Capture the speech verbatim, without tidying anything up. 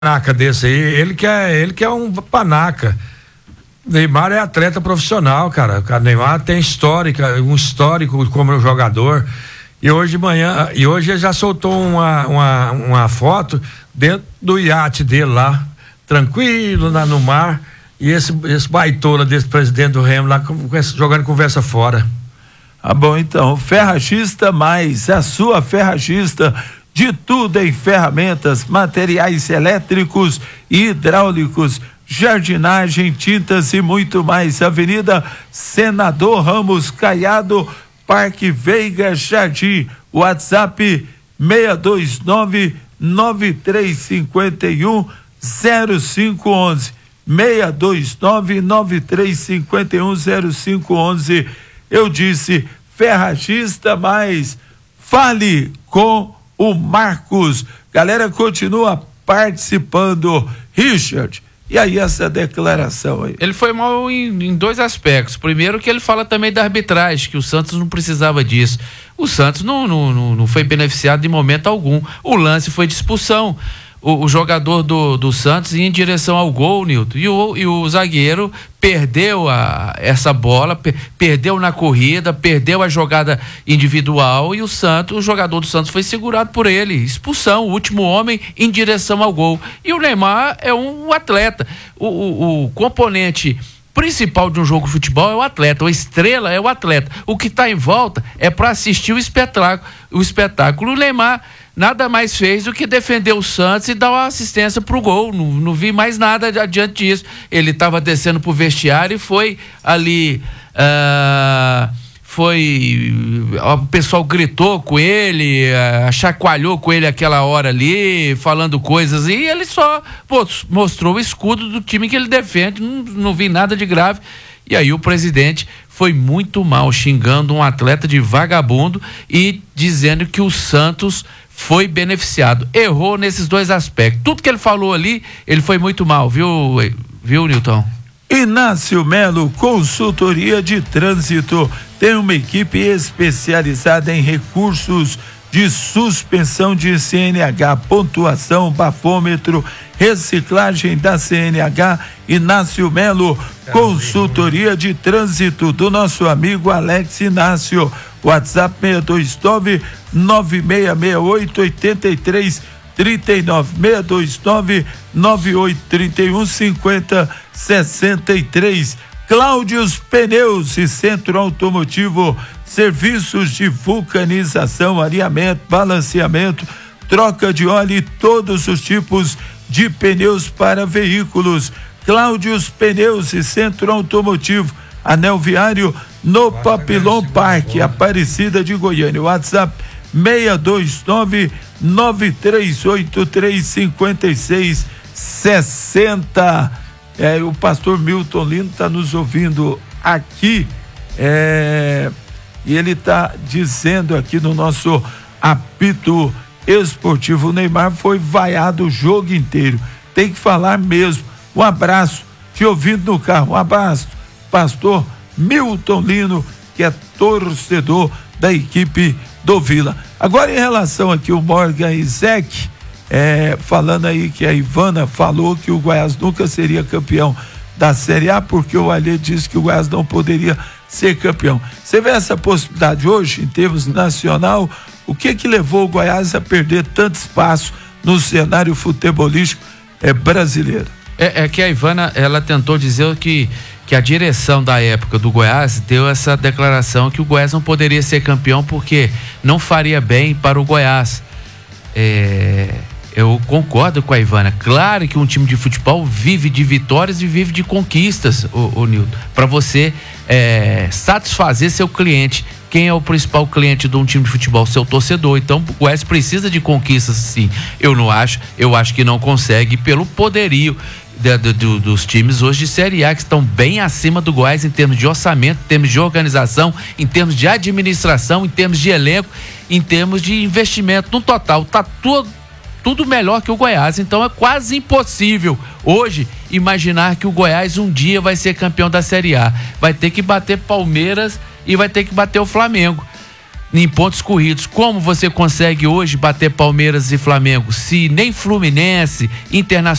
panaca desse aí, ele que é, ele que é um panaca. Neymar é atleta profissional, cara. O Neymar tem histórica, um histórico como jogador. E hoje de manhã, e hoje ele já soltou uma, uma, uma foto dentro do iate dele lá, tranquilo, lá no mar. E esse, esse baitola desse presidente do Remo lá jogando conversa fora. Ah, bom, então, Ferragista Mais, a sua ferragista de tudo em ferramentas, materiais elétricos e hidráulicos, jardinagem, tintas e muito mais. Avenida Senador Ramos Caiado, Parque Veiga Jardim. WhatsApp seis dois nove, nove três cinco um, zero cinco um um. seis dois nove, nove três cinco um, zero cinco um um. Eu disse Ferragista Mais. Fale com o Marcos. Galera continua participando. Richard, e aí essa declaração aí? Ele foi mal em, em dois aspectos. Primeiro que ele fala também da arbitragem, que o Santos não precisava disso. O Santos não, não, não, não foi beneficiado de momento algum. O lance foi de expulsão. O, o jogador do, do Santos ia em direção ao gol, Nilton, e o, e o zagueiro perdeu a, essa bola, per, perdeu na corrida, perdeu a jogada individual, e o Santos, o jogador do Santos foi segurado por ele, expulsão, o último homem em direção ao gol. E o Neymar é um atleta, o, o, o componente principal de um jogo de futebol é o atleta, a estrela é o atleta, o que está em volta é para assistir o espetáculo, o espetáculo. O Neymar nada mais fez do que defender o Santos e dar uma assistência pro gol. Não, não vi mais nada adiante disso. Ele estava descendo pro vestiário e foi ali. Uh, foi. O pessoal gritou com ele, uh, chacoalhou com ele aquela hora ali, falando coisas, e ele só pô, mostrou o escudo do time que ele defende. Não, não vi nada de grave. E aí o presidente foi muito mal, xingando um atleta de vagabundo e dizendo que o Santos foi beneficiado. Errou nesses dois aspectos. Tudo que ele falou ali, ele foi muito mal, viu, viu, Nilton? Inácio Melo, consultoria de trânsito, tem uma equipe especializada em recursos de suspensão de C N H, pontuação, bafômetro, reciclagem da C N H. Inácio Melo, consultoria de trânsito do nosso amigo Alex Inácio. WhatsApp seis dois nove, nove seis seis oito, oito três três nove, seis dois nove, nove oito três um, cinco zero seis três. Cláudios Pneus e Centro Automotivo, serviços de vulcanização, alinhamento, balanceamento, troca de óleo e todos os tipos de pneus para veículos. Cláudios Pneus e Centro Automotivo, Anel Viário, no Papilão Parque, Aparecida de Goiânia. WhatsApp seis dois nove, nove três oito três, cinco seis seis zero. É, o pastor Milton Lino está nos ouvindo aqui, é, e ele está dizendo aqui no nosso apito esportivo: o Neymar foi vaiado o jogo inteiro, tem que falar mesmo. Um abraço, te ouvindo no carro. Um abraço, pastor Milton Lino, que é torcedor da equipe do Vila. Agora, em relação aqui o Morgan Isaac, é, falando aí que a Ivana falou que o Goiás nunca seria campeão da Série A, porque o Alê disse que o Goiás não poderia ser campeão. Você vê essa possibilidade hoje, em termos nacional? O que que levou o Goiás a perder tanto espaço no cenário futebolístico é, brasileiro? É, é que a Ivana, ela tentou dizer que que a direção da época do Goiás deu essa declaração que o Goiás não poderia ser campeão porque não faria bem para o Goiás. É, eu concordo com a Ivana. Claro que um time de futebol vive de vitórias e vive de conquistas, o, o Nilton, para você é, satisfazer seu cliente. Quem é o principal cliente de um time de futebol? Seu torcedor. Então o Goiás precisa de conquistas, sim. Eu não acho, eu acho que não consegue pelo poderio De, de, de, dos times hoje de Série A, que estão bem acima do Goiás em termos de orçamento, em termos de organização, em termos de administração, em termos de elenco, em termos de investimento. No total, tá tudo, tudo melhor que o Goiás. Então é quase impossível hoje imaginar que o Goiás um dia vai ser campeão da Série A. Vai ter que bater Palmeiras e vai ter que bater o Flamengo. em pontos corridos. Como você consegue hoje bater Palmeiras e Flamengo? Se nem Fluminense, Internacional